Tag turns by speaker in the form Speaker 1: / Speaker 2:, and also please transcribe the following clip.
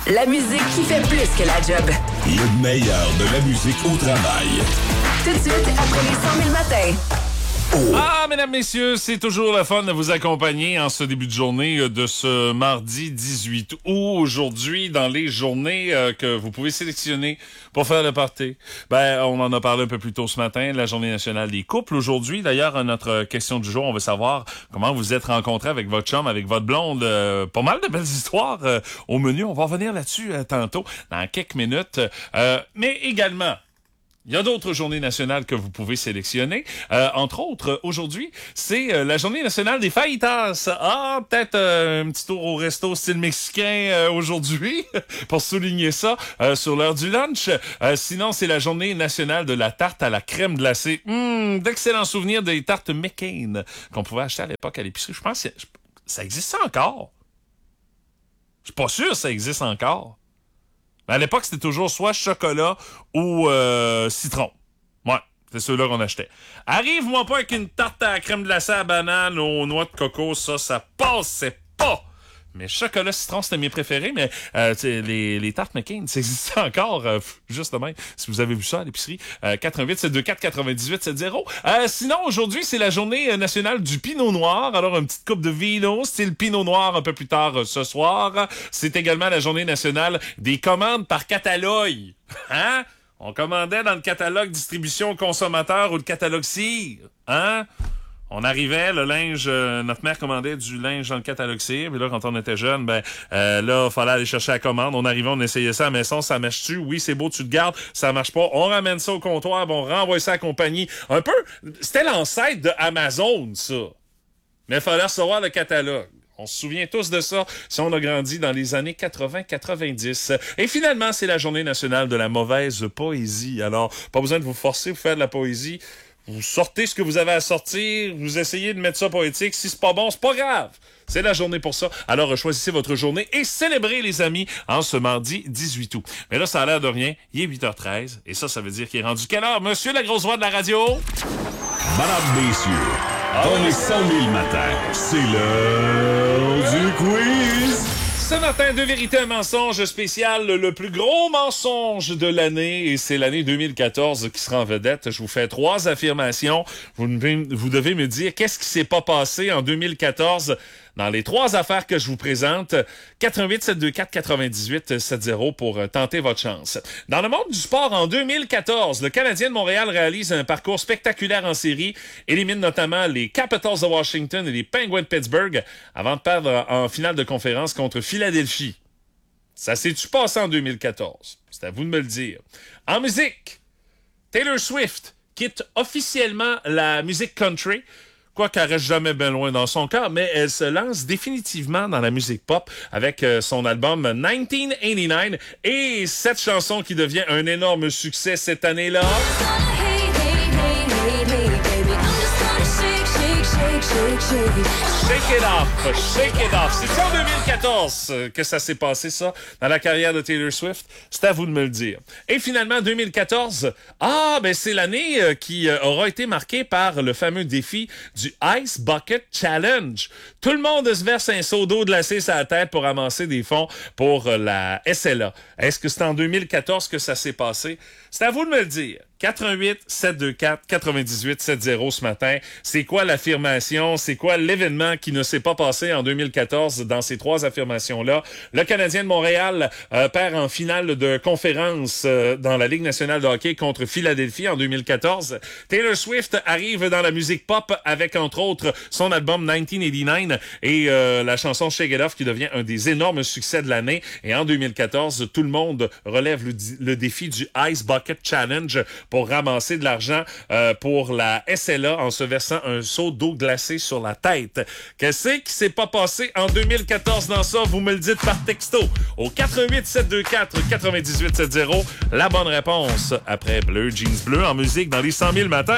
Speaker 1: La musique qui fait plus que la job.
Speaker 2: Le meilleur de la musique au travail.
Speaker 1: Tout de suite, après les 100 000 matins.
Speaker 2: Oh.
Speaker 3: Ah, mesdames, messieurs, c'est toujours le fun de vous accompagner en ce début de journée de ce mardi 18 août. Aujourd'hui, dans les journées que vous pouvez sélectionner pour faire le party. On en a parlé un peu plus tôt ce matin, la Journée nationale des couples. Aujourd'hui, d'ailleurs, à notre question du jour, on veut savoir comment vous êtes rencontrés avec votre chum, avec votre blonde. Pas mal de belles histoires au menu. On va revenir là-dessus tantôt, dans quelques minutes. Mais également, il y a d'autres journées nationales que vous pouvez sélectionner. Entre autres, aujourd'hui, c'est la journée nationale des fajitas. Ah, peut-être un petit tour au resto style mexicain aujourd'hui pour souligner ça sur l'heure du lunch. Sinon, c'est la journée nationale de la tarte à la crème glacée. D'excellents souvenirs des tartes McCain qu'on pouvait acheter à l'époque à l'épicerie. Je pense que ça existe encore. Je suis pas sûr que ça existe encore. À l'époque, c'était toujours soit chocolat ou citron. Ouais, c'est ceux-là qu'on achetait. Arrive-moi pas avec une tarte à la crème glacée à banane ou aux noix de coco, ça passait pas. Mais chocolat citron, c'était mes préférés, mais les tartes McCain, ça existe encore, justement, si vous avez vu ça à l'épicerie. 88-724-98-70. Sinon, aujourd'hui, c'est la journée nationale du Pinot Noir. Alors, une petite coupe de vino, style Pinot Noir un peu plus tard ce soir. C'est également la journée nationale des commandes par catalogue. Hein? On commandait dans le catalogue distribution consommateur ou le catalogue cire. Hein? On arrivait, le linge, notre mère commandait du linge dans le catalogue cire, puis là, quand on était jeune, là, il fallait aller chercher la commande. On arrivait, on essayait ça à la maison, ça marche-tu? Oui, c'est beau, tu le gardes, ça marche pas. On ramène ça au comptoir, on renvoie ça à la compagnie. Un peu, c'était l'ancêtre de Amazon, ça. Mais il fallait recevoir le catalogue. On se souvient tous de ça si on a grandi dans les années 80-90. Et finalement, c'est la journée nationale de la mauvaise poésie. Alors, pas besoin de vous forcer, vous faire de la poésie. Vous sortez ce que vous avez à sortir, vous essayez de mettre ça poétique. Si c'est pas bon, c'est pas grave. C'est la journée pour ça. Alors, choisissez votre journée et célébrez, les amis, en ce mardi 18 août. Mais là, ça a l'air de rien. Il est 8h13. Et ça veut dire qu'il est rendu quelle heure, monsieur la grosse voix de la radio?
Speaker 2: Madame, messieurs, dans les 100 000 matins, c'est l'heure du quiz.
Speaker 3: Ce matin, deux vérités, un mensonge spécial, le plus gros mensonge de l'année, et c'est l'année 2014 qui sera en vedette. Je vous fais 3 affirmations. Vous devez me dire qu'est-ce qui s'est pas passé en 2014 dans les 3 affaires que je vous présente. 88-724-98-70 pour tenter votre chance. Dans le monde du sport, en 2014, le Canadien de Montréal réalise un parcours spectaculaire en série, élimine notamment les Capitals de Washington et les Penguins de Pittsburgh avant de perdre en finale de conférence contre Philadelphie. Ça s'est-tu passé en 2014? C'est à vous de me le dire. En musique, Taylor Swift quitte officiellement la musique country, quoique elle reste jamais bien loin dans son cas, mais elle se lance définitivement dans la musique pop avec son album 1989 et cette chanson qui devient un énorme succès cette année-là. Shake it off, shake it off. C'est en 2014 que ça s'est passé, ça, dans la carrière de Taylor Swift. C'est à vous de me le dire. Et finalement, 2014, c'est l'année qui aura été marquée par le fameux défi du Ice Bucket Challenge. Tout le monde se verse un seau d'eau glacée sur la tête pour amasser des fonds pour la SLA. Est-ce que c'est en 2014 que ça s'est passé? C'est à vous de me le dire. 88-724-98-70 ce matin. C'est quoi l'affirmation? C'est quoi l'événement qui ne s'est pas passé en 2014 dans ces 3 affirmations-là? Le Canadien de Montréal perd en finale de conférence dans la Ligue nationale de hockey contre Philadelphie en 2014. Taylor Swift arrive dans la musique pop avec, entre autres, son album 1989 et la chanson Shake It Off qui devient un des énormes succès de l'année. Et en 2014, tout le monde relève le défi du Ice Bucket Challenge pour ramasser de l'argent pour la SLA en se versant un seau d'eau glacée sur la tête. Qu'est-ce qui s'est pas passé en 2014 dans ça? Vous me le dites par texto au 88-724-98-70. La bonne réponse après Bleu Jeans Bleu en musique dans les 100 000 matins.